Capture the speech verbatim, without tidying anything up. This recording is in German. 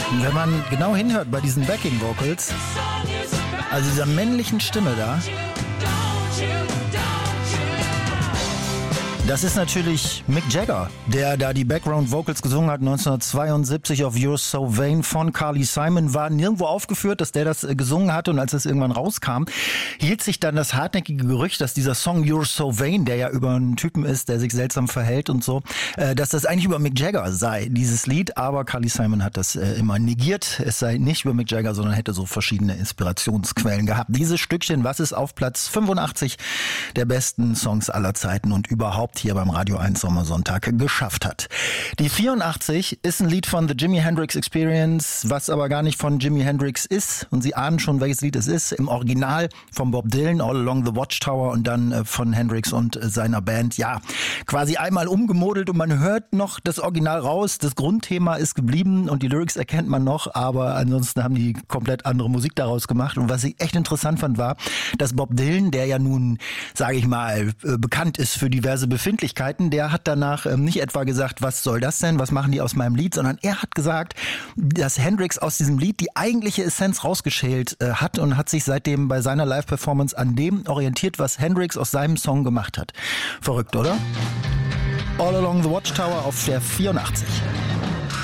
Wenn man genau hinhört bei diesen Backing Vocals, also dieser männlichen Stimme da, das ist natürlich Mick Jagger, der da die Background Vocals gesungen hat neunzehnhundertzweiundsiebzig auf You're So Vain von Carly Simon. War nirgendwo aufgeführt, dass der das gesungen hatte, und als es irgendwann rauskam, hielt sich dann das hartnäckige Gerücht, dass dieser Song You're So Vain, der ja über einen Typen ist, der sich seltsam verhält und so, äh, dass das eigentlich über Mick Jagger sei, dieses Lied. Aber Carly Simon hat das äh, immer negiert. Es sei nicht über Mick Jagger, sondern hätte so verschiedene Inspirationsquellen gehabt. Dieses Stückchen, was es auf Platz fünfundachtzig der besten Songs aller Zeiten und überhaupt hier beim Radio eins Sommersonntag geschafft hat. Die vierundachtzig ist ein Lied von The Jimi Hendrix Experience, was aber gar nicht von Jimi Hendrix ist. Und Sie ahnen schon, welches Lied es ist. Im Original von Bob Dylan, All Along the Watchtower, und dann äh, von Hendrix und äh, seiner Band. Ja, quasi einmal umgemodelt und man hört noch das Original raus. Das Grundthema ist geblieben und die Lyrics erkennt man noch, aber ansonsten haben die komplett andere Musik daraus gemacht. Und was ich echt interessant fand, war, dass Bob Dylan, der ja nun, sage ich mal, äh, bekannt ist für diverse Befindlichkeiten, der hat danach ähm, nicht etwa gesagt, was soll das denn, was machen die aus meinem Lied, sondern er hat gesagt, dass Hendrix aus diesem Lied die eigentliche Essenz rausgeschält äh, hat und hat sich seitdem bei seiner Live-Performance an dem orientiert, was Hendrix aus seinem Song gemacht hat. Verrückt, oder? All Along the Watchtower auf der vierundachtzig.